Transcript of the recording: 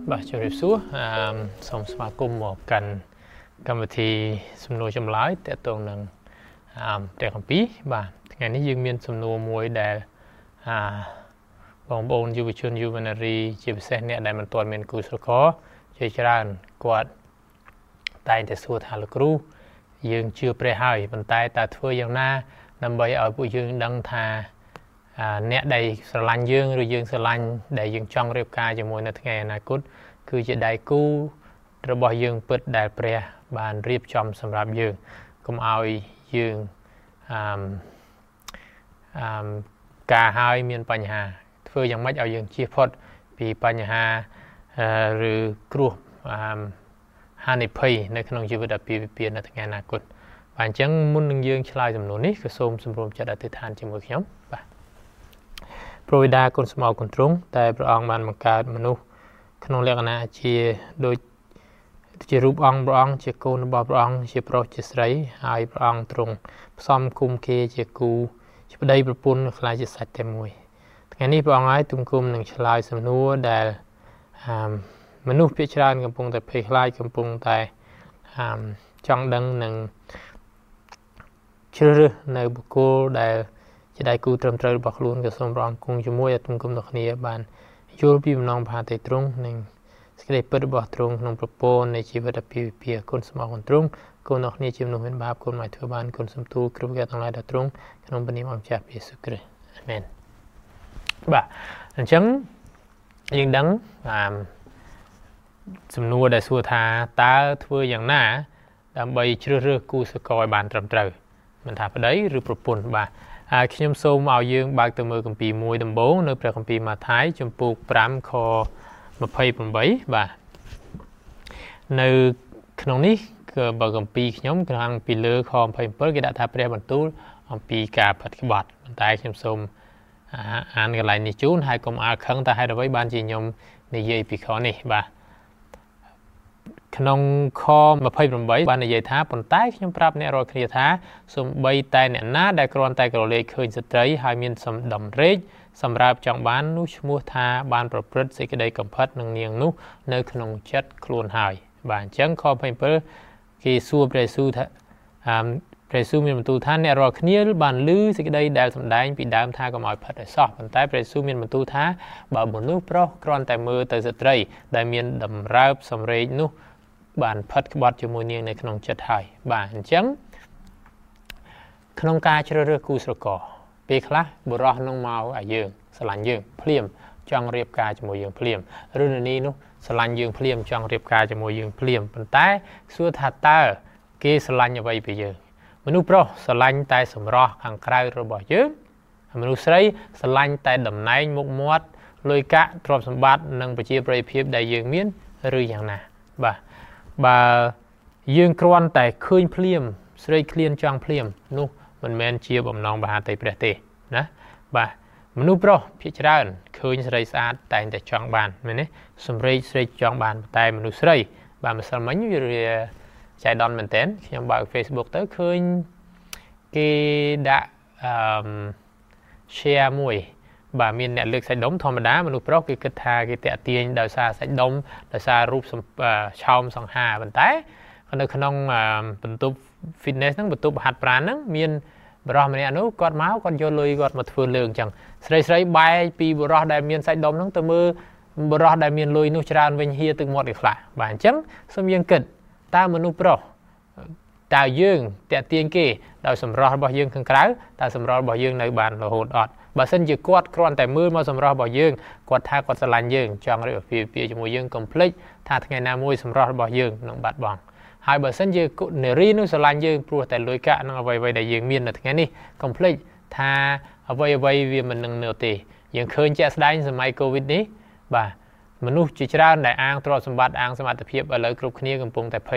បាទជម្រាបសួរសូមស្វាគមន៍មកកាន់កម្មវិធីសំណួរចម្លើយទាក់ទងនឹងទាំងអំពីបាទថ្ងៃនេះយើងមានសំណួរមួយដែលបងប្អូនយុវជនយុវនារីជាពិសេសអ្នកដែលមិនទាន់មានគូស្រករជាច្រើនគាត់តែងតែសួរថាលោកគ្រូយើងជឿព្រះហើយប៉ុន្តែតើធ្វើយ៉ាងណាដើម្បីឲ្យពួកយើងដឹងថាអ្នកដែលស្រឡាញ់យើងឬយើងស្រឡាញ់ដែលយើងចង់រៀបការជាមួយនៅថ្ងៃអនាគតគឺជាដៃគូរបស់យើងពិតដែលព្រះបានរៀបចំសម្រាប់យើងកុំឲ្យយើងការហើយមានបញ្ហាធ្វើយ៉ាងម៉េចឲ្យយើងជៀសផុតពីបញ្ហាឬគ្រោះហានិភ័យនៅក្នុងជីវិតអាពាហ៍ពិពាហ៍នៅថ្ងៃអនាគតបាទអញ្ចឹងមុននឹងយើងឆ្លើយសំណួរនេះក៏សូមសម្រុំចិត្តអធិដ្ឋានជាមួយខ្ញុំបាទព្រះបិតាគុណស្មោគុណទ្រង់តែព្រះអង្គបានបង្កើតមនុស្សក្នុងលក្ខណៈជារូបអង្គព្រះអង្គជាកូនរបស់ព្រះអង្គជាប្រុសជាស្រីហើយព្រះអង្គទ្រង់ផ្សំគុំគេជាគូជាប្តីប្រពន្ធខ្លាចជាសាច់តែមួយថ្ងៃនេះព្រះអង្គហើយទុំគុំនឹងឆ្លើយសំណួរដែលមនុស្សភាគច្រើនកំពុងតែភ័យខ្លាចកំពុងតែចង់ដឹងនឹងជ្រើសរើសនៅបុគ្គលដែលជាដៃគូត្រឹមត្រូវរបស់ខ្លួនក៏សូមព្រះអង្គគង់ជាមួយឲ្យទុំគុំទាំងគ្នាបានយល់ពីបំណងប្រាថ្នាទ្រង់និងសេចក្តីពិតរបស់ទ្រង់ក្នុងប្រព័ន្ធនៃជីវិតអាពាហ៍ពិពាហ៍គុណស្មោះគុណទ្រង់គុណទាំងគ្នាជាមនុស្សមានបាបគុណមកធ្វើបានគុណសំទូលគ្រប់ការទាំងឡាយដល់ទ្រង់ក្នុងព្រះនាមអង្គម្ចាស់ព្រះយេស៊ូវគ្រីស្ទអាមែនបាទអញ្ចឹងយើងដឹងសំណួរដែលសួរថាតើធ្វើយ៉ាងណាដើម្បីជ្រើសរើសគូស្រករឲ្យបានត្រឹមត្រូវមិនថាប្តីឬប្រពន្ធបាទហើយខ្ញុំសូមឲ្យយើងបើកទៅមើលគម្ពីរមួយដំបូងនៅព្រះគម្ពីរម៉ាថាយជំពូក5ខ28បាទនៅក្នុងនេះគឺបើគម្ពីរខ្ញុំខាងពីលើខ27គេដាក់ថាព្រះបន្ទូលអំពីការផិតក្បត់ប៉ុន្តែខ្ញុំសូមអានកន្លែងនេះជូនហើយកុំអាលខឹងតែហេតុអ្វីបានជាខ្ញុំនិយាយពីខនេះបាទក្នុងខ28បាននិយាយថាប៉ុន្តែខ្ញុំប្រាប់អ្នករាល់គ្នាថាសូម្បីតែអ្នកណាដែលគ្រាន់តែក្រឡេកឃើញស្ត្រីហើយមានសម្ដំរេកសម្រាប់ចង់បាននោះឈ្មោះថាបានប្រព្រឹត្តសេចក្តីកំផិតនឹងនាងនោះនៅក្នុងចិត្តខ្លួនហើយបាទអញ្ចឹងខ27គេសួរព្រះយេស៊ូវថាព្រះយេស៊ូវមានបន្ទូលថាអ្នករាល់គ្នាបានឮសេចក្តីដែលសម្ដែងពីដើមថាកុំឲ្យផិតឲ្យសោះប៉ុន្តែព្រះយេស៊ូវមានបន្ទូលថាបើមនុស្សប្រុសគ្រាន់តែមើលទៅស្ត្រីដែលមានតម្រើបសម្រេកនោះបានផិតក្បត់ជាមួយនាងនៅក្នុងចិត្តហើយបាទអញ្ចឹងក្នុងការជ្រើសរើសគូស្រករពេលខ្លះបុរសនឹងមកឲ្យយើងស្រឡាញ់យើងភ្លាមចង់រៀបការជាមួយយើងភ្លាមឬនាងនោះស្រឡាញ់យើងភ្លាមចង់រៀបការជាមួយយើងភ្លាមប៉ុន្តែសួរថាតើគេស្រឡាញ់អ្វីពីយើងមនុស្សប្រុសស្រឡាញ់តែសម្រស់ខាងក្រៅរបស់យើងមនុស្សស្រីស្រឡាញ់តែតំណែងមុខមាត់លុយកាក់ទ្រព្យសម្បត្តិនិងប្រជាប្រិយភាពដែលយើងមានឬយ៉ាងណាបាទបើយើងគ្រាន់តែឃើញភ្លាមស្រីឃ្លានចង់ភ្លាមនោះមិនមែនជាបំណងមហាតីព្រះទេណាបាទមនុស្សប្រុសភាគច្រើនឃើញស្រីស្អាតតែងតែចង់បានមែនទេសម្រេចស្រីចង់បានតែមនុស្សស្រីបាទម្សិលមិញវាចៃដន្យមែនតើខ្ញុំបើក Facebook ទៅឃើញគេដាក់share មួយបាទមានអ្នកលើកសាច់ដុំធម្មតាមនុស្សប្រុសគេគិតថាគេតាក់ទាញដោយសារសាច់ដុំដោយសាររូបឆោមសង្ហាប៉ុន្តែនៅក្នុងបន្ទប់ fitness ហ្នឹងបន្ទប់ហាត់ប្រាណហ្នឹងមានបរិះម្នាក់នោះគាត់មកគាត់យកលុយគាត់មកធ្វើលើកអញ្ចឹងស្រីបែកពីបរិះដែលមានសាច់ដុំហ្នឹងទៅមើលបរិះដែលមានលុយនោះច្រើនវិញហៀទឹកមាត់គេខ្លះបាទអញ្ចឹងសូមយើងគិតតើមនុស្សប្រុសតើយើងតាក់ទាញគេដោយសម្រស់របស់យើងខាងក្រៅតើសម្រស់របស់យើងនៅបានរហូតអត់បើសិនជាគាត់គ្រាន់តែមើលមកសម្រស់របស់យើងគាត់ថាគាត់ស្រឡាញ់យើងចង់រៀបអាពាហ៍ពិពាហ៍ជាមួយយើងកុំភ្លេចថាថ្ងៃណាមួយសម្រស់របស់យើងនឹងបាត់បង់ហើយបើសិនជានារីនោះស្រឡាញ់យើងព្រោះតែលុយកាក់នឹងអ្វីៗដែលយើងមាននៅថ្ងៃនេះកុំភ្លេចថាអ្វីៗវាមិននឹងនៅទេយើងឃើញជាក់ស្ដែងសម័យ COVID នេះបាទមនុស្សជាច្រើនដែលអាងទ្រព្យសម្បត្តិអាងសមត្ថភាពឥឡូវគ្រប់គ្នាកំពុងតែ